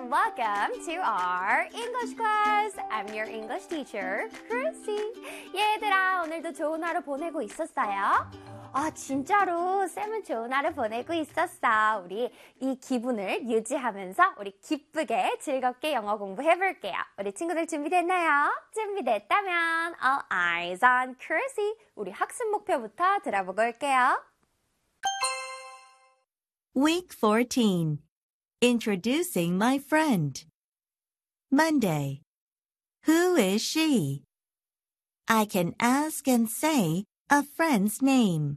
welcome to our English class. I'm your English teacher, Chrissy. 얘들아, 오늘도 좋은 하루 보내고 있었어요? 아, 진짜로 쌤은 좋은 하루 보내고 있었어. 우리 이 기분을 유지하면서 우리 기쁘게 즐겁게 영어 공부해볼게요. 우리 친구들 준비됐나요? 준비됐다면 All eyes on Chrissy. 우리 학습 목표부터 들어보고 올게요. Week 14. Introducing my friend. Monday. Who is she? I can ask and say a friend's name.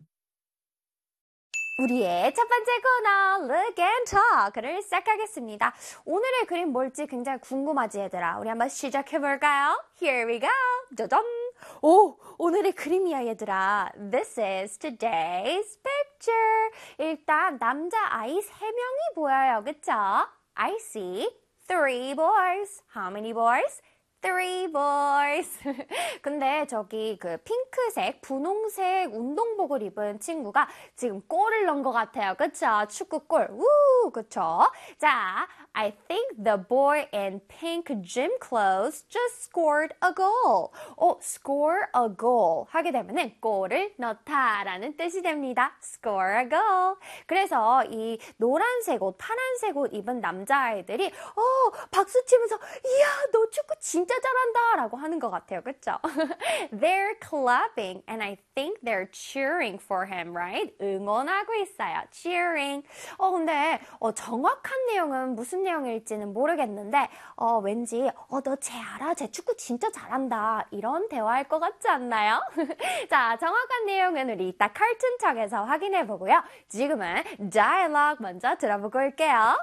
우리의 첫 번째 코너 Look and Talk를 시작하겠습니다. 오늘의 그림 뭘지 굉장히 궁금하지 얘들아. 우리 한번 시작해볼까요? Here we go. 짜잔. 오, 오늘의 그림이야 얘들아. This is today's picture. 일단 남자아이 3명이 보여요. 그쵸? I see 3 boys. How many boys? 3 boys. 근데 저기 그 핑크색, 분홍색 운동복을 입은 친구가 지금 골을 넣은 것 같아요. 그쵸? 축구골. 우, 그쵸? 자, I think the boy in pink gym clothes just scored a goal. score a goal 하게 되면은 골을 넣다라는 뜻이 됩니다. Score a goal. 그래서 이 노란색 옷, 파란색 옷 입은 남자아이들이 박수 치면서 이야, 너 축구 진짜 잘한다 라고 하는 것 같아요. 그쵸? They're clapping and I think they're cheering for him, right? 응원하고 있어요. Cheering. 근데 정확한 내용은 무슨 내용일지는 모르겠는데 왠지 너 쟤 알아? 쟤 축구 진짜 잘한다. 이런 대화할 것 같지 않나요? 자, 정확한 내용은 우리 이따 카툰톡에서 확인해 보고요. 지금은 dialogue 먼저 들어보고 올게요.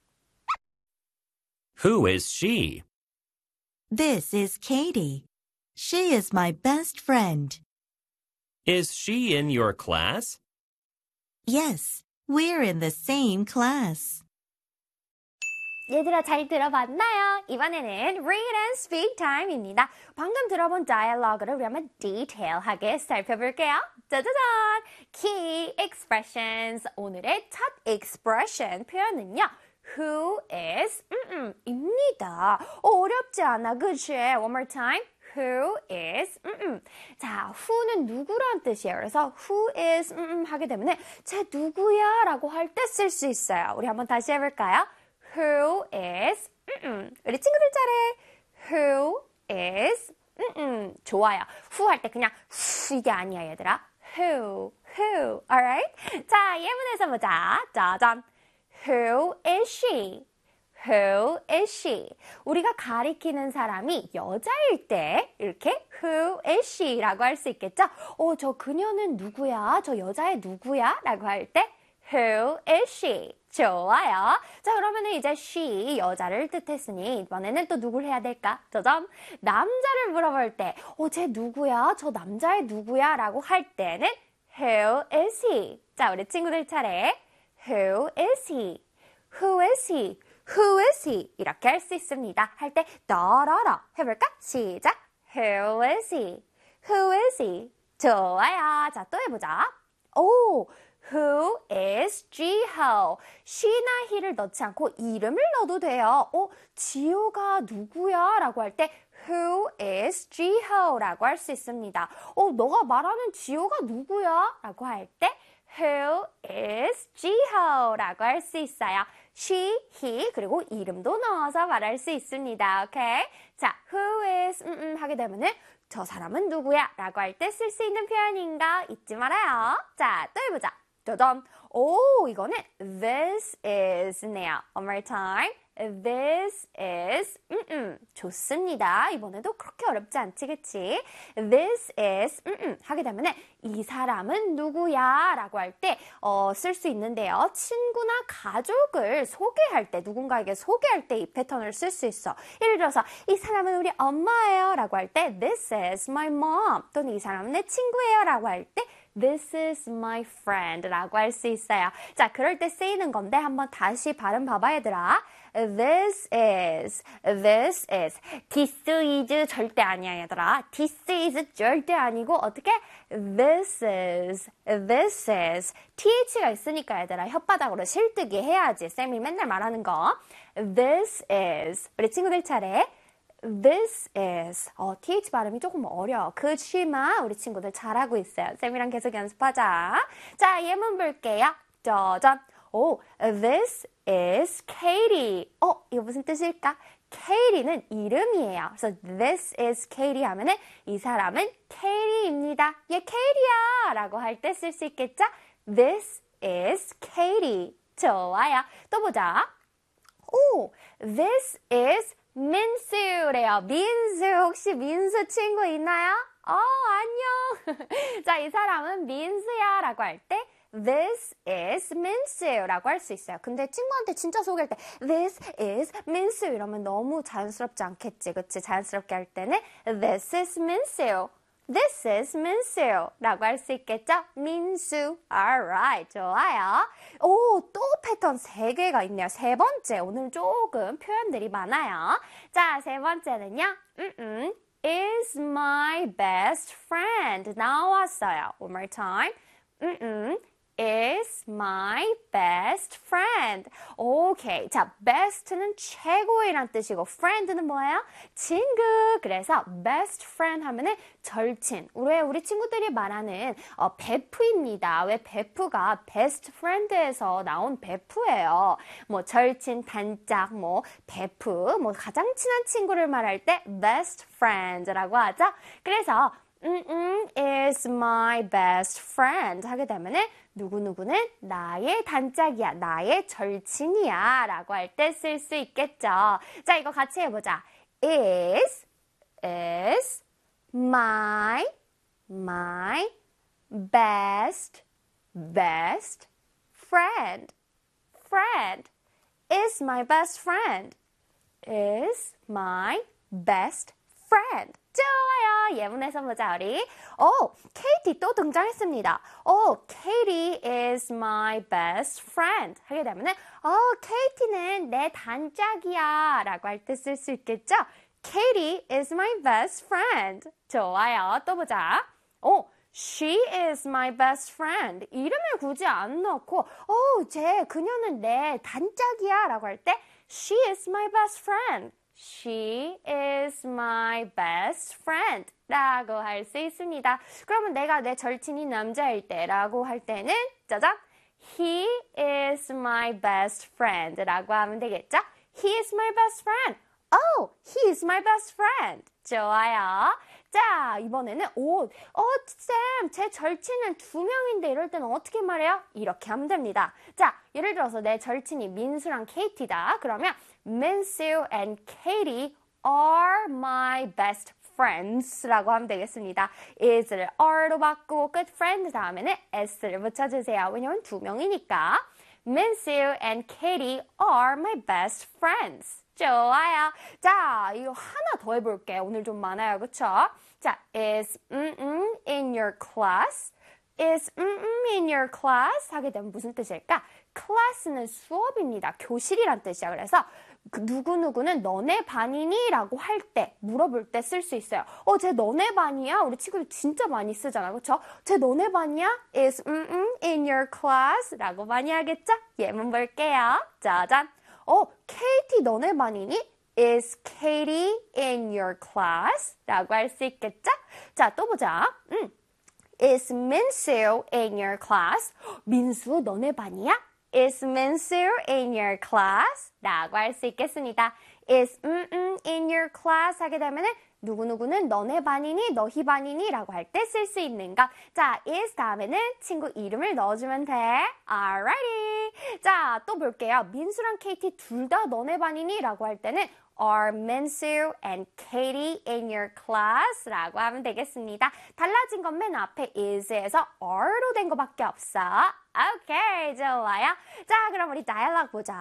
Who is she? This is Katie. She is my best friend. Is she in your class? Yes, we're in the same class. 얘들아 잘 들어봤나요? 이번에는 Read and Speak Time입니다. 방금 들어본 dialogue를 우리 한번 디테일하게 살펴볼게요. 짜자잔! Key expressions. 오늘의 첫 expression 표현은요. Who is 입니다. 어렵지 않아, 그치? One more time. Who is 자, who는 누구란 뜻이에요. 그래서 who is 하게 되면 쟤 누구야? 라고 할 때 쓸 수 있어요. 우리 한번 다시 해볼까요? Who is 우리 친구들 차례. Who is 좋아요. who 할 때 그냥 who 이게 아니야 얘들아. Who alright? 자, 예문에서 보자. 짜잔. Who is she? Who is she? 우리가 가리키는 사람이 여자일 때 이렇게 Who is she? 라고 할 수 있겠죠? 저 그녀는 누구야? 저 여자애 누구야? 라고 할 때 Who is she? 좋아요. 자, 그러면 이제 she, 여자를 뜻했으니 이번에는 또 누굴 해야 될까? 저점 남자를 물어볼 때 쟤 누구야? 저 남자애 누구야? 라고 할 때는 Who is he? 자, 우리 친구들 차례. Who is he? Who is he? Who is he? 이렇게 할 수 있습니다. 할 때 따라라 해볼까? 시작. Who is he? Who is he? 좋아요. 자, 또 해보자. Who is Jiho? she나 he를 넣지 않고 이름을 넣어도 돼요. 지호가 누구야? 라고 할 때 Who is Jiho? 라고 할 수 있습니다. 너가 말하는 지호가 누구야? 라고 할 때 Who is Jiho? 라고 할 수 있어요. she, he, 그리고 이름도 넣어서 말할 수 있습니다. 오케이? 자, who is 하게 되면은 저 사람은 누구야? 라고 할 때 쓸 수 있는 표현인가 잊지 말아요. 자, 또 해보자. 짜잔. 이거는 this is네요. One more time. This is 좋습니다. 이번에도 그렇게 어렵지 않지, 그치? This is 하게 되면 이 사람은 누구야? 라고 할 때 쓸 수 있는데요. 친구나 가족을 소개할 때, 누군가에게 소개할 때 이 패턴을 쓸 수 있어. 예를 들어서 이 사람은 우리 엄마예요. 라고 할 때 This is my mom. 또는 이 사람은 내 친구예요. 라고 할 때 This is my friend 라고 할 수 있어요. 자, 그럴 때 쓰이는 건데 한번 다시 발음 봐봐 얘들아. this is. This is 절대 아니야, 얘들아. This is 절대 아니고 어떻게? This is. TH가 있으니까 얘들아 혓바닥으로 실뜨기 해야지. 쌤이 맨날 말하는 거. This is. 우리 친구들 차례. This is. TH 발음이 조금 어려워. 그치만 우리 친구들 잘하고 있어요. 쌤이랑 계속 연습하자. 자, 예문 볼게요. 짜잔. This is Katie. 이거 무슨 뜻일까? Katie는 이름이에요. 그래서 this is Katie 하면은 이 사람은 Katie입니다. 얘 Katie야 라고 할 때 쓸 수 있겠죠? This is Katie. 좋아요. 또 보자. This is 민수래요. 민수, 혹시 민수 친구 있나요? 안녕. 자, 이 사람은 민수야 라고 할 때 This is 민수라고 할 수 있어요. 근데 친구한테 진짜 소개할 때 This is 민수 이러면 너무 자연스럽지 않겠지. 그치? 자연스럽게 할 때는 This is 민수. This is 민수라고 할 수 있겠죠? 민수. Alright. 좋아요. 또 패턴 3개가 있네요. 세 번째. 오늘 조금 표현들이 많아요. 자, 세 번째는요. is my best friend. 나왔어요. One more time. is my best friend. 오케이. 자, best는 최고이란 뜻이고 friend는 뭐예요? 친구. 그래서 best friend 하면은 절친. 우리 친구들이 말하는 베프입니다. 왜 베프가 best friend에서 나온 베프예요. 뭐 절친, 단짝, 뭐 베프, 뭐 가장 친한 친구를 말할 때 best friend라고 하죠. 그래서 is my best friend 하게 되면은 누구누구는 나의 단짝이야, 나의 절친이야 라고 할 때 쓸 수 있겠죠. 자, 이거 같이 해보자. is my best friend. is my best friend. is my best friend. 좋아요. 예문에서 보자, 우리. Katie 또 등장했습니다. Katie is my best friend. 하게 되면은, Katie는 내 단짝이야. 라고 할 때 쓸 수 있겠죠? Katie is my best friend. 좋아요. 또 보자. She is my best friend. 이름을 굳이 안 넣고, 그녀는 내 단짝이야. 라고 할 때, she is my best friend. She is my best friend 라고 할 수 있습니다. 그러면 내가 내 절친이 남자일 때 라고 할 때는 짜잔! He is my best friend 라고 하면 되겠죠? He is my best friend. He is my best friend. 좋아요. 자, 이번에는 쌤, 제 절친은 2명인데 이럴 때는 어떻게 말해요? 이렇게 하면 됩니다. 자, 예를 들어서 내 절친이 민수랑 케이티다. 그러면 민수 and Katie are my best friends 라고 하면 되겠습니다. is를 are로 바꾸고 끝 friend 다음에는 s를 붙여주세요. 왜냐면 2명이니까. 민수 and Katie are my best friends. 좋아요. 자, 이거 하나 더 해볼게요. 오늘 좀 많아요. 그쵸? 자, is in your class? is in your class? 하게 되면 무슨 뜻일까? class는 수업입니다. 교실이란 뜻이야. 그래서 누구누구는 너네 반이니? 라고 할 때, 물어볼 때 쓸 수 있어요. 쟤 너네 반이야? 우리 친구들 진짜 많이 쓰잖아. 그쵸? 쟤 너네 반이야? is in your class? 라고 많이 하겠죠? 예문 볼게요. 짜잔. Katie 너네 반이니? Is Katie in your class? 라고 할 수 있겠죠? 자, 또 보자. Is Minsu in your class? 민수 너네 반이야? Is Minsu in your class? 라고 할 수 있겠습니다. Is in your class 하게 되면은 누구누구는 너네 반이니, 너희 반이니 라고 할 때 쓸 수 있는 것. 자, is 다음에는 친구 이름을 넣어주면 돼. Alrighty. 자, 또 볼게요. 민수랑 케이티 둘 다 너네 반이니? 라고 할 때는 Are Minsu and Katie in your class? 라고 하면 되겠습니다. 달라진 건 맨 앞에 is에서 are로 된 것밖에 없어. 오케이, 좋아요. 자, 그럼 우리 dialogue 보자.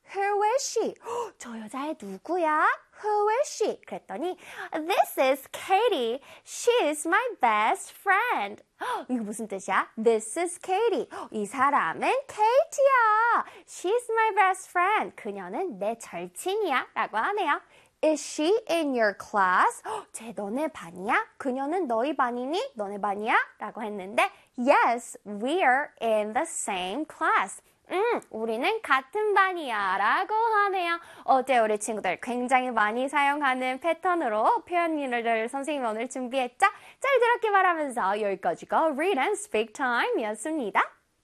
Who is she? 저 여자애 누구야? Who is she? 그랬더니 This is Katie. She is my best friend. 이거 무슨 뜻이야? This is Katie. 이 사람은 Katie야. She's my best friend. 그녀는 내 절친이야. 라고 하네요. Is she in your class? 쟤 너네 반이야? 그녀는 너희 반이니? 너네 반이야? 라고 했는데 Yes, we're in the same class. 우리는 같은 반이야 라고 하네요. 어제 우리 친구들 굉장히 많이 사용하는 패턴으로 표현을 선생님이 오늘 준비했죠? 잘 들었기 바라면서 여기까지가 Read and Speak Time이었습니다.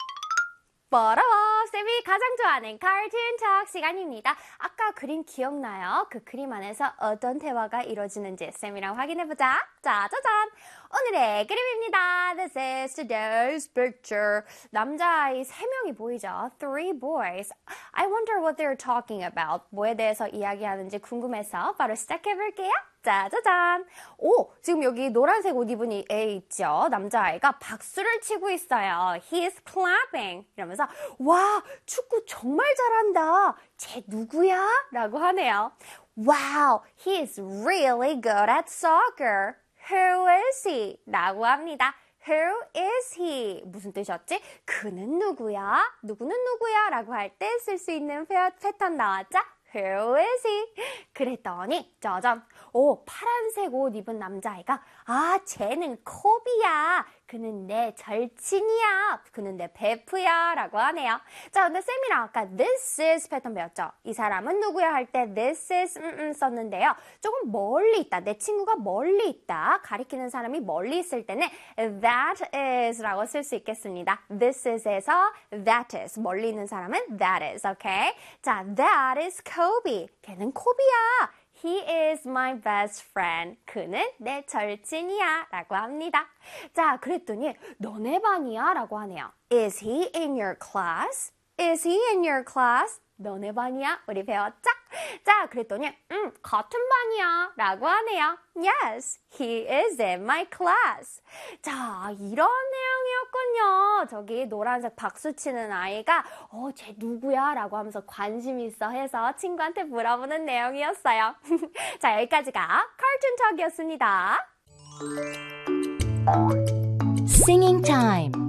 버러워! 쌤이 가장 좋아하는 카툰 톡 시간입니다. 아까 그림 기억나요? 그 그림 안에서 어떤 대화가 이루어지는지 쌤이랑 확인해보자. 짜자잔! 오늘의 그림입니다. This is today's picture. 남자아이 3명이 보이죠? 3 boys. I wonder what they're talking about. 뭐에 대해서 이야기하는지 궁금해서 바로 시작해볼게요. 짜자잔! 오! 지금 여기 노란색 옷 입은 애 있죠? 남자아이가 박수를 치고 있어요. He is clapping. 이러면서 와! 축구 정말 잘한다. 쟤 누구야? 라고 하네요. Wow! He is really good at soccer. Who is he? 라고 합니다. Who is he? 무슨 뜻이었지? 그는 누구야? 누구는 누구야? 라고 할 때 쓸 수 있는 패턴 나왔죠? Who is he? 그랬더니 짜잔! 오, 파란색 옷 입은 남자아이가 아, 쟤는 코비야. 그는 내 절친이야. 그는 내 베프야. 라고 하네요. 자, 근데 쌤이랑 아까 this is 패턴 배웠죠? 이 사람은 누구야 할 때 this is 썼는데요. 조금 멀리 있다. 내 친구가 멀리 있다. 가리키는 사람이 멀리 있을 때는 that is 라고 쓸 수 있겠습니다. This is에서 that is. 멀리 있는 사람은 that is. Okay? 자, that is Kobe. 걔는 코비야. He is my best friend. 그는 내 절친이야. 라고 합니다. 자, 그랬더니 너네 반이야? 라고 하네요. Is he in your class? Is he in your class? 너네 반이야? 우리 배웠죠? 자, 그랬더니 같은 반이야. 라고 하네요. Yes, he is in my class. 자, 이런 내용이었군요. 저기 노란색 박수 치는 아이가 쟤 누구야? 라고 하면서 관심 있어 해서 친구한테 물어보는 내용이었어요. 자, 여기까지가 카툰 톡이었습니다. Singing time.